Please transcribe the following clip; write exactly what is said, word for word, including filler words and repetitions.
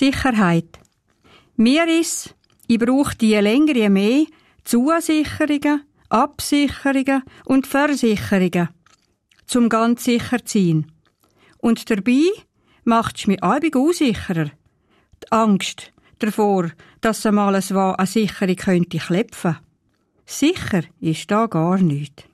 Sicherheit. Mir ist, ich brauche je länger je mehr Zusicherungen, Absicherungen und Versicherungen, zum ganz sicher zu sein. Und dabei macht es mich allbig unsicherer. Die Angst davor, dass einmal eine Sicherung könnte klepfen. Sicher ist da gar nichts.